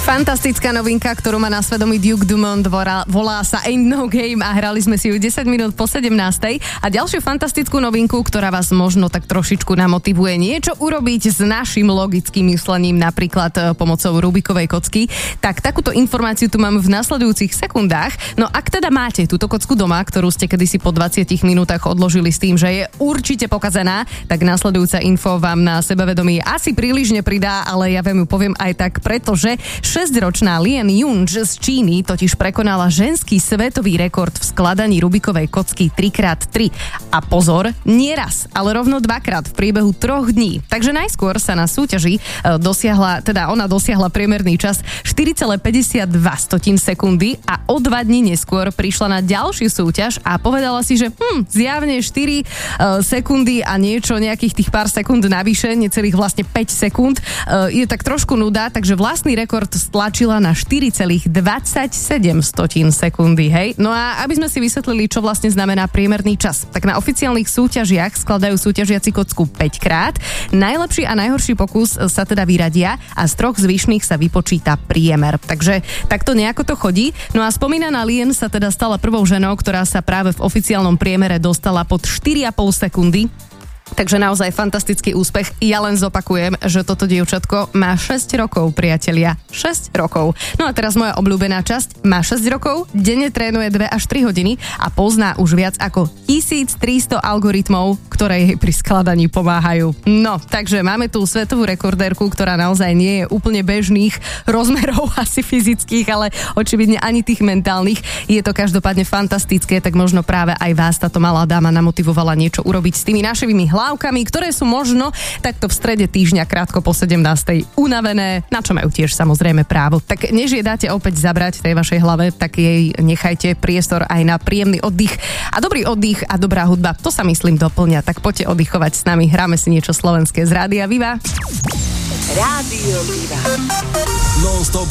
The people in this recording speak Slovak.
Fantastická novinka, ktorú má na svedomí Duke Dumont, volá sa Ain't No Game a hrali sme si ju 10 minút po 17. A ďalšiu fantastickú novinku, ktorá vás možno tak trošičku namotivuje niečo urobiť s našim logickým myslením, napríklad pomocou Rubikovej kocky, tak takúto informáciu tu mám v nasledujúcich sekundách. No ak teda máte túto kocku doma, ktorú ste kedysi po 20 minútach odložili s tým, že je určite pokazená, tak nasledujúca info vám na sebavedomí asi príliš nepridá, ale ja vám ju poviem aj tak, pretože 6-ročná Lian Yun z Číny totiž prekonala ženský svetový rekord v skladaní Rubikovej kocky 3x3. A pozor, nie raz, ale rovno 2-krát v priebehu 3 dní. Takže najskôr sa na súťaži ona dosiahla priemerný čas 4,52 sekundy a o 2 dní neskôr prišla na ďalšiu súťaž a povedala si, že zjavne 4 sekundy a nejakých tých pár sekúnd navyše, necelých vlastne 5 sekúnd, je tak trošku nuda, takže vlastný rekord stlačila na 4,27 sekundy, hej. No a aby sme si vysvetlili, čo vlastne znamená priemerný čas, tak na oficiálnych súťažiach skladajú súťažiaci kocku 5 krát. Najlepší a najhorší pokus sa teda vyradia a z 3 zvyšných sa vypočíta priemer. Takže takto nejako to chodí. No a spomínaná Lian sa teda stala prvou ženou, ktorá sa práve v oficiálnom priemere dostala pod 4,5 sekundy. Takže naozaj fantastický úspech. Ja len zopakujem, že toto dievčatko má 6 rokov, priatelia. 6 rokov. No a teraz moja obľúbená časť. Má 6 rokov, denne trénuje 2 až 3 hodiny a pozná už viac ako 1300 algoritmov, ktoré jej pri skladaní pomáhajú. No, takže máme tu svetovú rekordérku, ktorá naozaj nie je úplne bežných rozmerov, asi fyzických, ale očividne ani tých mentálnych. Je to každopádne fantastické, tak možno práve aj vás táto malá dáma namotivovala niečo urobiť s tými našimi hlávkami, ktoré sú možno takto v strede týždňa krátko po 17. unavené, na čo majú tiež samozrejme právo. Tak než je dáte opäť zabrať tej vašej hlave, tak jej nechajte priestor aj na príjemný oddych. A dobrý oddych a dobrá hudba, to sa myslím doplňa. Tak poďte oddychovať s nami, hráme si niečo slovenské z Rádia Viva. Rádio Viva. Non-stop